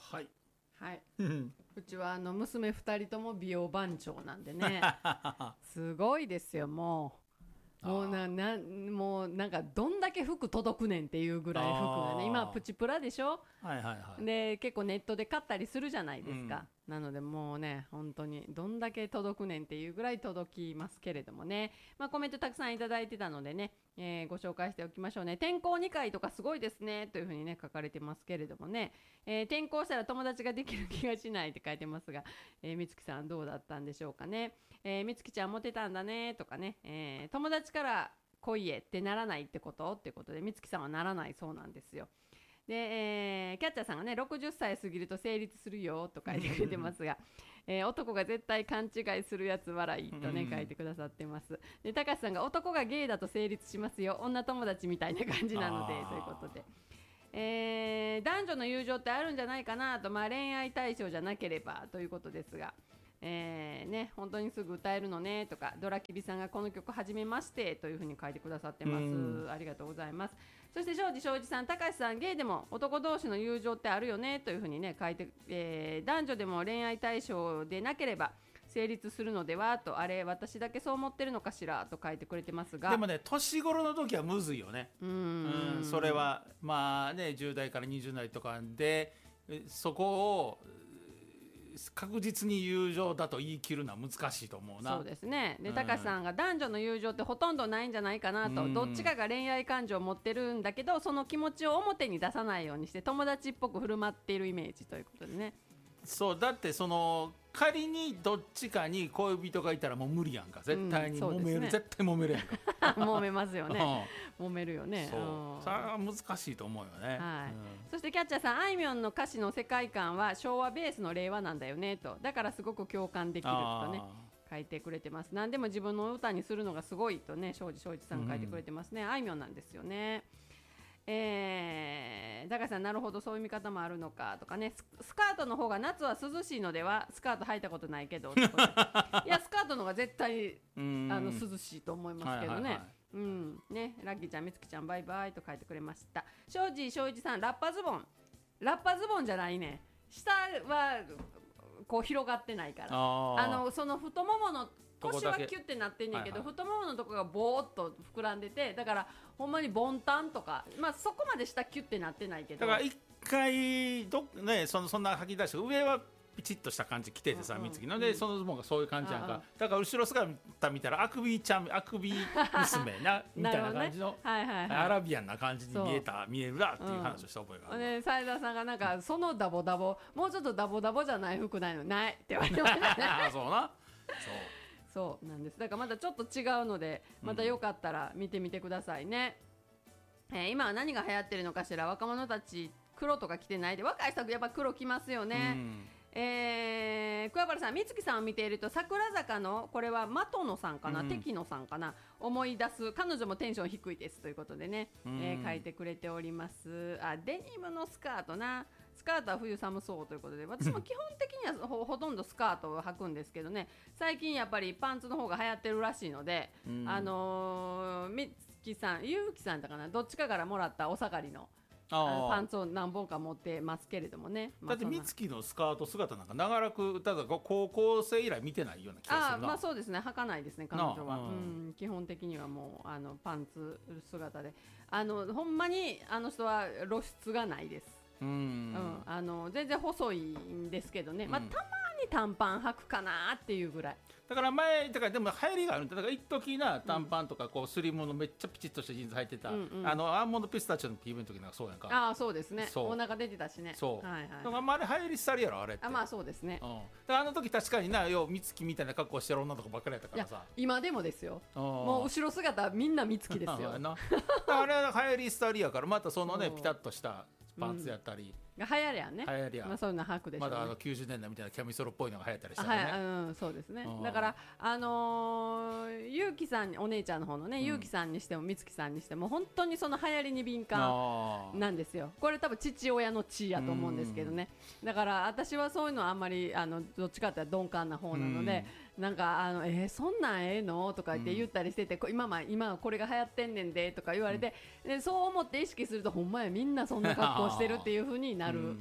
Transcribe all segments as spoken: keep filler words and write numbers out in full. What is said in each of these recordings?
はい、 はい、うちはあの娘ふたりとも美容番長なんでねすごいですよ。もうもうななもうなんかどんだけ服届くねんっていうぐらい服がね、今プチプラでしょ、 はいはいはい、 で結構ネットで買ったりするじゃないですか、うん、なのでもうね本当にどんだけ届くねんっていうぐらい届きますけれどもね、まあ、コメントたくさんいただいてたのでね、えー、ご紹介しておきましょうね。転校にかいとかすごいですねというふうにね書かれてますけれどもね、えー、転校したら友達ができる気がしないって書いてますが、えー、みつきさんどうだったんでしょうかね。えー、みつきちゃんモテたんだねとかね、えー、友達から恋へってならないってことってことでみつきさんはならないそうなんですよ。で、えー、キャッチャーさんがねろくじゅっさい過ぎると成立するよと書いてくれてますが、えー、男が絶対勘違いするやつ笑いとね書いてくださってます。で高橋さんが男がゲイだと成立しますよ、女友達みたいな感じなのでということで、えー、男女の友情ってあるんじゃないかなと、まあ、恋愛対象じゃなければということですが、えーね、本当にすぐ歌えるのねとか、ドラキビさんがこの曲はじめましてというふうに書いてくださってます。ありがとうございます。そして庄司庄司さん、高橋さん、ゲイでも男同士の友情ってあるよねというふうにね書いて、えー、男女でも恋愛対象でなければ成立するのではと、あれ私だけそう思ってるのかしらと書いてくれてますが、 でもね年頃の時はむずいよね。 うーん、 うん、それはまあねじゅう代からにじゅう代とかでそこを確実に友情だと言い切るのは難しいと思うな。 そうですね。で、高橋さんが男女の友情ってほとんどないんじゃないかなと、うん、どっちかが恋愛感情を持ってるんだけどその気持ちを表に出さないようにして友達っぽく振る舞っているイメージということでね。 そうだってその仮にどっちかに恋人がいたらもう無理やんか、絶対に揉める、うんね、絶対揉めるやんか揉めますよね、うん、揉めるよね。 そう、うん、それは難しいと思うよね、 はい、 うん、 そしてキャッチャーさん、あいみょんの歌詞の世界観は昭和ベースの令和なんだよねと、だからすごく共感できるとね書いてくれてます。何でも自分の歌にするのがすごいとね庄司庄司さん書いてくれてますね、うん、あいみょんなんですよね。えー、高橋さん、なるほどそういう見方もあるのかとかね、 ス, スカートの方が夏は涼しいのでは、スカート履いたことないけどってことでいやスカートの方が絶対あの涼しいと思いますけどね、はいはいはい、うんね、ラッキーちゃんみつきちゃんバイバイと書いてくれました。庄司庄司さん、ラッパズボンラッパズボンじゃないね、下はこう広がってないから、ああのその太ももの腰はキュッてなってんねんけど、はいはい、太もものとこがボーっと膨らんでて、だからほんまにボンタンとか、まあ、そこまで下キュッてなってないけど、 だから一回ど、ね、そ, そんな吐き出して上はピチッとした感じ着ててさ、みつきので、うん、そのズボンがそういう感じやんか、だから後ろ姿見たらあくびちゃんあくび娘なみたいな感じの、ね、はいはいはい、アラビアンな感じに見えた見えるなっていう話をした覚えがある、 うん、斉田さんがなんかそのダボダボもうちょっとダボダボじゃない服ないのないって言われてましたねあそうなそうそうなんです。だからまたちょっと違うので、またよかったら見てみてくださいね、うん、えー、今は何が流行ってるのかしら。若者たち黒とか着てないで、若い人はやっぱ黒着ますよね、うん、えー、桑原さん、美月さんを見ていると桜坂のこれは的野さんかな、うん、敵野さんかな、思い出す。彼女もテンション低いですということでね、うん、えー、書いてくれております。あ、デニムのスカートな、スカートは冬寒そうということで、私も基本的には ほ, ほとんどスカートを履くんですけどね、最近やっぱりパンツの方が流行ってるらしいので、うん、あのー、美月さん、ゆうきさんだかな、どっちかからもらったお下がりのあパンツを何本か持ってますけれどもね、 だって美月のスカート姿なんか長らくただ高校生以来見てないような気がするな。 あ、まあ、そうですね、履かないですね彼女は、うん、基本的にはもうあのパンツ姿で、あのほんまにあの人は露出がないです。うん、うん、あの全然細いんですけどね、まあ、たまに短パン履くかなっていうぐらいだから前だからでも流行りがあるんだから、一時な短パンとかこうスリムのめっちゃピチッとしたジーンズ履いてた、うんうん、あのアーモンドピスタチオの ピーブイ の時なんかそうやんか。 ああそうですね、お腹出てたしね。 そう、はいはい、だからまああれ流行りしたりやろあれって。 あ、まあそうですね、 うん、だからあの時確かにな、よう美月みたいな格好してる女の子ばっかりやったからさ。 今でもですよ、もう後ろ姿みんな美月ですよあれは流行りしたりやから、またそのねピタッとしたパンツやったり、 うん、が流行りやんね。 流行りや、 まあ、そういうの履くでしょうね。 まだあのきゅうじゅうねんだいみたいなキャミソロっぽいのが流行ったりしたらね。 はい、うん、そうですね、うん、だからあのー、ゆうきさん、お姉ちゃんの方のね、うん、ゆうきさんにしてもみつきさんにしても本当にその流行りに敏感なんですよ。これ多分父親の血やと思うんですけどね、だから私はそういうのはあんまりあのどっちかっていうと鈍感な方なので、なんかあの、えー、そんなんええのとか言って言ったりしてて、うん、今ま今これが流行ってんねんでとか言われて、うん、でそう思って意識するとほんまやみんなそんな格好してるっていう風になる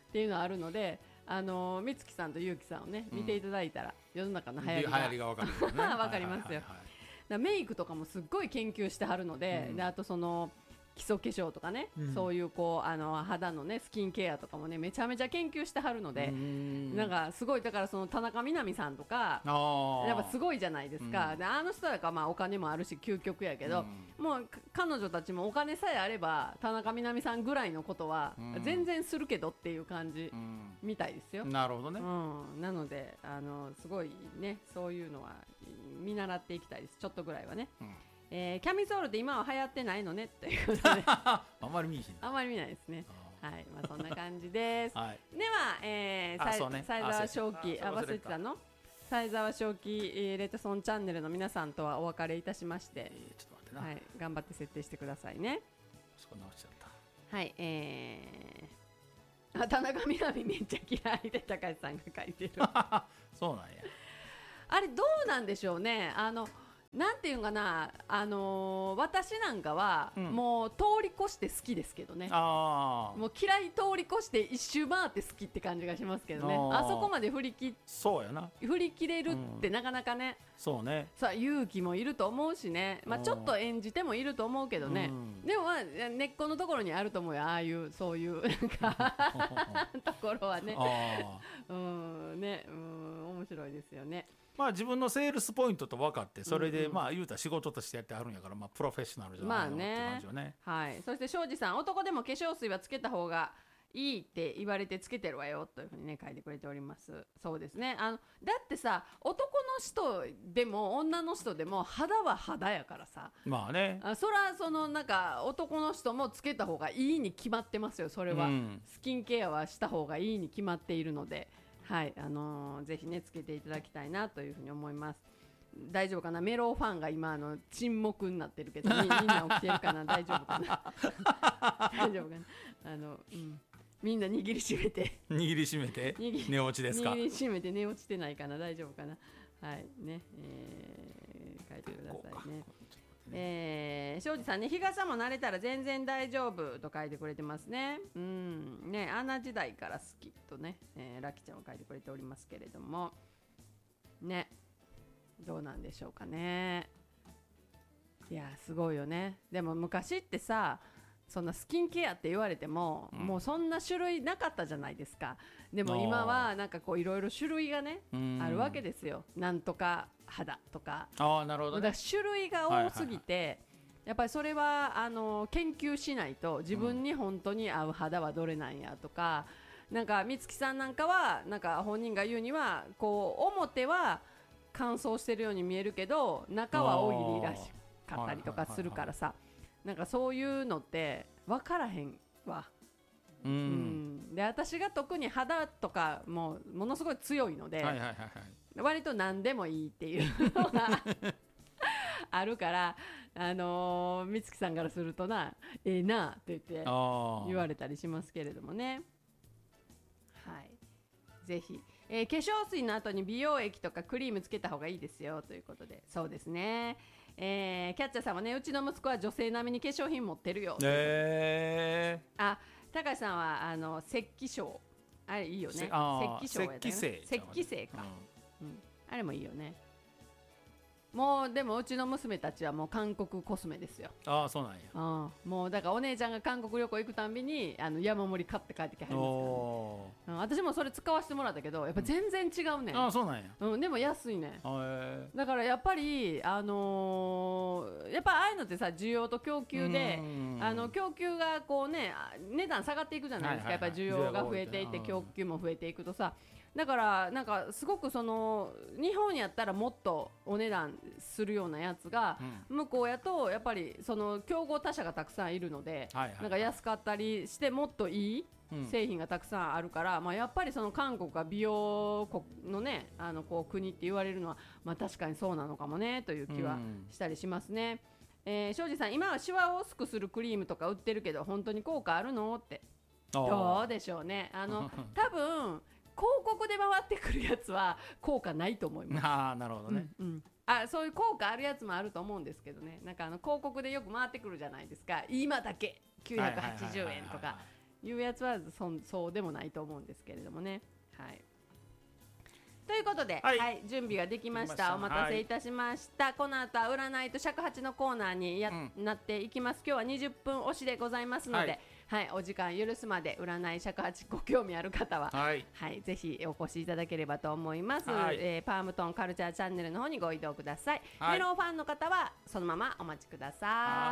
っていうのはあるので、あの美月さんとゆうきさんをね見ていただいたら、世の中の流行りが流行りが分かるよねわかりますよ。 はいはいはいはい、 だからメイクとかもすっごい研究してはるので、 うん、 であとその基礎化粧とかね、うん、そういうこうあの肌のねスキンケアとかもねめちゃめちゃ研究してはるので、んなんかすごいだからその田中みな実さんとかやっぱすごいじゃないですか、うん、であの人だからまあお金もあるし究極やけど、うん、もう彼女たちもお金さえあれば田中みな実さんぐらいのことは全然するけどっていう感じみたいですよ、 うん、なるほどね、 うん、なのであのすごいねそういうのは見習っていきたいです、ちょっとぐらいはね、うん、えー、キャミソールって今は流行ってないのねっていうことであんまり見ひんあんまり見ないですね、はい、まあそんな感じです、はい、では、えー、さね、 沢正樹あ忘れてたの沢正樹、えー、レッドソンチャンネルの皆さんとはお別れいたしまして、 えー、ちょっと待ってな、 はい、頑張って設定してくださいね。 そこ直しちゃった。 はい、えー、あ田中みな実めっちゃ嫌いで高橋さんが書いてるそうなんや。 あれどうなんでしょうね、あのなんていうかな、あのー、私なんかは、うん、もう通り越して好きですけどね、 あもう嫌い通り越して一周回って好きって感じがしますけどね、 あ, あそこまで振り切そうやな振り切れるってなかなかね、 うん、そうね、 さあ勇気もいると思うしね、まあ、ちょっと演じてもいると思うけどね、うん、でも、まあ、根っこのところにあると思うよ、ああいうそういうなんかところはねうんね、うん、面白いですよね。 まあ、自分のセールスポイントと分かってそれで、うんうん、まあ言うたら仕事としてやってあるんやから、まあ、プロフェッショナルじゃないのって感じよね、 まあね、はい、そして庄司さん、男でも化粧水はつけた方がいいって言われてつけてるわよというふうにね書いてくれております。そうですね、あのだってさ男の人でも女の人でも肌は肌やからさ、 まあね、 あそらそのなんか男の人もつけた方がいいに決まってますよ、それは、うん、スキンケアはした方がいいに決まっているので、はい、あのー、ぜひねつけていただきたいなというふうに思います。大丈夫かな、メロファンが今あの沈黙になってるけど み, みんな起きてるかな大丈夫かな大丈夫かな、あの、うん、みんな握りしめて握りしめて寝落ちですか、 握りしめて寝落ちてないかな、大丈夫かな、はいね、えー、書いてくださいね。えー、庄司さんね、日傘も慣れたら全然大丈夫と書いてくれてますね。うんね、アナ時代から好きとね、えー、ラキちゃんは書いてくれておりますけれどもね、どうなんでしょうかね。いやすごいよね。でも昔ってさ、そんなスキンケアって言われても、うん、もうそんな種類なかったじゃないですか。でも今はなんかこういろいろ種類がねあるわけですよ。なんとか肌とか、 あ、なるほどね、 だから種類が多すぎて、はいはいはい、やっぱりそれはあの研究しないと自分に本当に合う肌はどれなんやとか、うん、なんか美月さんなんかはなんか本人が言うにはこう表は乾燥してるように見えるけど中はオイリーらしかったりとかするからさ、はいはいはいはい、なんかそういうのって分からへんわ。うん、うん、で私が特に肌とかもものすごい強いので、はいはいはいはい、割と何でもいいっていうのがあるから、あのー、美月さんからするとなええー、なって言って言われたりしますけれどもね。はい、ぜひ、えー、化粧水の後に美容液とかクリームつけた方がいいですよということで、そうですね、えー、キャッチャーさんもね、うちの息子は女性並みに化粧品持ってるよ、えー、あ、高橋さんはあの石器症、あれいいよね、石器症やったよね、石器星か、うんうん、あれもいいよね。もうでもうちの娘たちはもう韓国コスメですよ。 ああ、そうなんや。 あ、もうだからお姉ちゃんが韓国旅行行くたんびにあの山盛り買って帰ってきはりますからね、うん、私もそれ使わせてもらったけどやっぱ全然違うね、うん、 ああ、そうなんや、 うん、でも安いね。だからやっぱりあのー、やっぱああいうのってさ需要と供給で、あの供給がこうね値段下がっていくじゃないですか、はいはいはい、やっぱり需要が増えていって供給も増えていくとさ、だからなんかすごくその日本やったらもっとお値段するようなやつが、うん、向こうやとやっぱりその競合他社がたくさんいるので、はいはいはい、なんか安かったりしてもっといい製品がたくさんあるから、うん、まあ、やっぱりその韓国が美容国のねあのこう国って言われるのは、まあ、確かにそうなのかもねという気はしたりしますね、うん、えー、庄司さん、今はシワを薄くするクリームとか売ってるけど本当に効果あるのって、どうでしょうね。あの多分広告で回ってくるやつは効果ないと思います。 ああ、なるほどね、 うんうん、あ、そういう効果あるやつもあると思うんですけどね、なんかあの広告でよく回ってくるじゃないですか、今だけきゅうひゃくはちじゅうえんとかいうやつはそそうでもないと思うんですけれどもね。はいということで、 はいはい、準備ができました。 できましたお待たせいたしました。はい、この後は占いと尺八のコーナーにや、うん、なっていきます。今日はにじゅっぷん押しでございますので、はい、はい、お時間許すまで占い尺八ご興味ある方は、はいはい、ぜひお越しいただければと思います。はい、えー、パームトンカルチャーチャンネルの方にご移動ください。はい、メロンファンの方はそのままお待ちください。